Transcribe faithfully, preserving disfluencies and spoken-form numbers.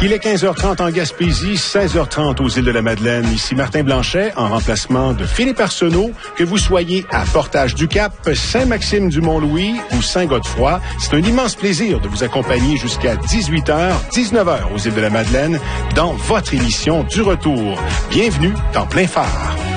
Il est quinze heures trente en Gaspésie, seize heures trente aux îles de la Madeleine. Ici Martin Blanchet, en remplacement de Philippe Arsenault. Que vous soyez à Portage-du-Cap, Saint-Maxime-du-Mont-Louis ou Saint-Godefroy, c'est un immense plaisir de vous accompagner jusqu'à dix-huit heures, dix-neuf heures aux îles de la Madeleine dans votre émission du retour. Bienvenue dans Plein Phare.